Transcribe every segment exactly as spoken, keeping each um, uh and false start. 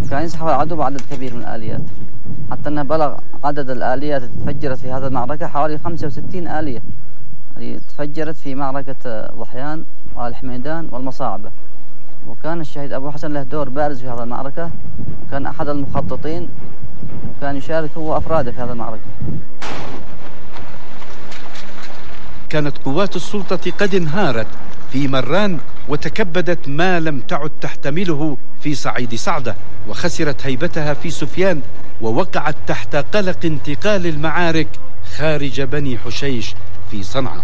كان يسحب العدو بعدد كبير من الآليات، حتى أنه بلغ عدد الآليات التي تفجرت في هذه المعركة حوالي خمسة وستين آلية اللي تفجرت في معركة ضحيان والحميدان والمصاعبة. وكان الشهيد أبو حسن له دور بارز في هذه المعركة، وكان أحد المخططين، وكان يشارك هو أفراده في هذه المعركة. كانت قوات السلطة قد انهارت في مران وتكبدت ما لم تعد تحتمله في صعيد صعدة، وخسرت هيبتها في سفيان، ووقعت تحت قلق انتقال المعارك خارج بني حشيش في صنعاء.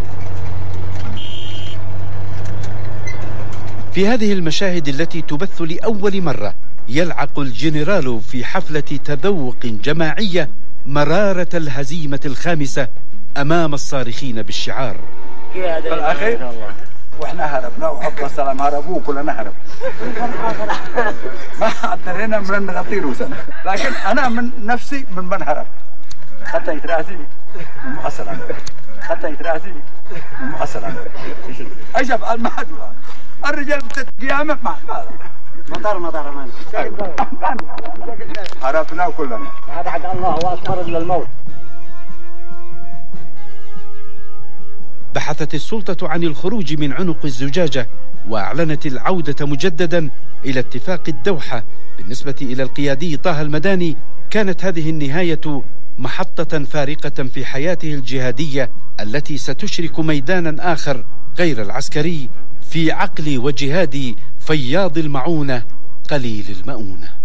في هذه المشاهد التي تبث لأول مرة يلعق الجنرال في حفلة تذوق جماعية مرارة الهزيمة الخامسة أمام الصارخين بالشعار. في الأخير وإحنا هربنا وحب السلام هربوا وكلنا هرب. ما قدرنا من نغطير سنة، لكن أنا من نفسي من من هرب حتى يتراسيني ومع السلامة، حتى يتراسيني ومع السلامة. أجب المهدوى الرجال بتتقيامة مع مطار مطار أمان هربنا وكلنا. هذا عد الله وأصبر للموت. بحثت السلطة عن الخروج من عنق الزجاجة، وأعلنت العودة مجددا إلى اتفاق الدوحة. بالنسبة إلى القيادي طه المداني كانت هذه النهاية محطة فارقة في حياته الجهادية التي ستشرك ميدانا آخر غير العسكري في عقل وجهاد فياض المعونة قليل المؤونة.